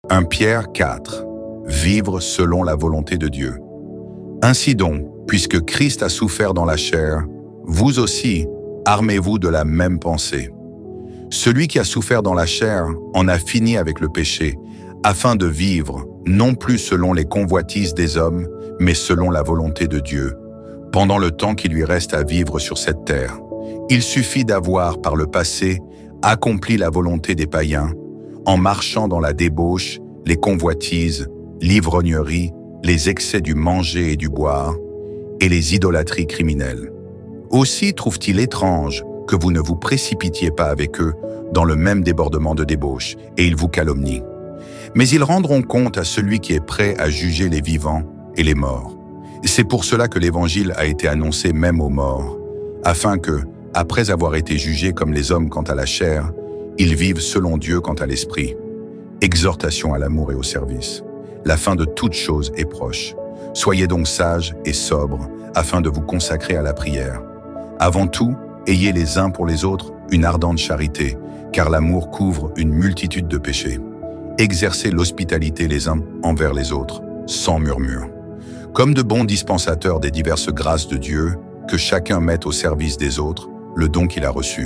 1 Pierre 4. Vivre selon la volonté de Dieu. Ainsi donc, puisque Christ a souffert dans la chair, vous aussi, armez-vous de la même pensée. Celui qui a souffert dans la chair en a fini avec le péché, afin de vivre, non plus selon les convoitises des hommes, mais selon la volonté de Dieu, pendant le temps qui lui reste à vivre sur cette terre. Il suffit d'avoir, par le passé, accompli la volonté des païens, en marchant dans la débauche, les convoitises, l'ivrognerie, les excès du manger et du boire, et les idolâtries criminelles. Aussi trouve-t-il étrange que vous ne vous précipitiez pas avec eux dans le même débordement de débauche, et ils vous calomnient. Mais ils rendront compte à celui qui est prêt à juger les vivants et les morts. C'est pour cela que l'Évangile a été annoncé même aux morts, afin que, après avoir été jugés comme les hommes quant à la chair, ils vivent selon Dieu quant à l'esprit. Exhortation à l'amour et au service. La fin de toute chose est proche. Soyez donc sages et sobres, afin de vous consacrer à la prière. Avant tout, ayez les uns pour les autres une ardente charité, car l'amour couvre une multitude de péchés. Exercez l'hospitalité les uns envers les autres, sans murmure. Comme de bons dispensateurs des diverses grâces de Dieu, que chacun mette au service des autres le don qu'il a reçu.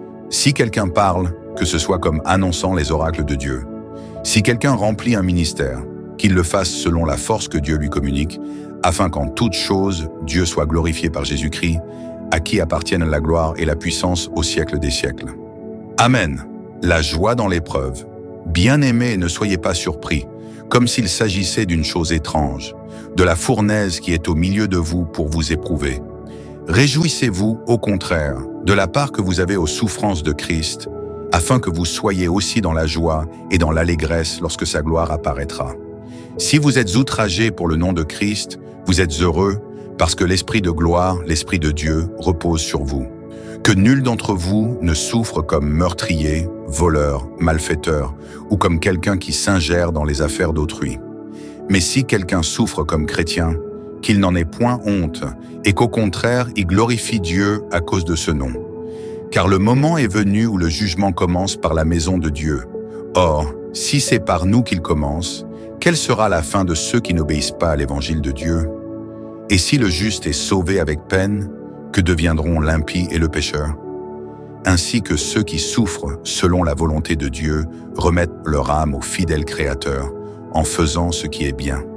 Si quelqu'un parle, que ce soit comme annonçant les oracles de Dieu. Si quelqu'un remplit un ministère, qu'il le fasse selon la force que Dieu lui communique, afin qu'en toute chose, Dieu soit glorifié par Jésus-Christ, à qui appartiennent la gloire et la puissance au siècle des siècles. Amen. La joie dans l'épreuve. Bien-aimés, ne soyez pas surpris, comme s'il s'agissait d'une chose étrange, de la fournaise qui est au milieu de vous pour vous éprouver. Réjouissez-vous, au contraire, de la part que vous avez aux souffrances de Christ, afin que vous soyez aussi dans la joie et dans l'allégresse lorsque sa gloire apparaîtra. Si vous êtes outragés pour le nom de Christ, vous êtes heureux, parce que l'Esprit de gloire, l'Esprit de Dieu, repose sur vous. Que nul d'entre vous ne souffre comme meurtrier, voleur, malfaiteur, ou comme quelqu'un qui s'ingère dans les affaires d'autrui. Mais si quelqu'un souffre comme chrétien, qu'il n'en ait point honte, et qu'au contraire, il glorifie Dieu à cause de ce nom. Car le moment est venu où le jugement commence par la maison de Dieu. Or, si c'est par nous qu'il commence, quelle sera la fin de ceux qui n'obéissent pas à l'évangile de Dieu? Et si le juste est sauvé avec peine, que deviendront l'impie et le pécheur? Ainsi que ceux qui souffrent selon la volonté de Dieu remettent leur âme au fidèle Créateur en faisant ce qui est bien.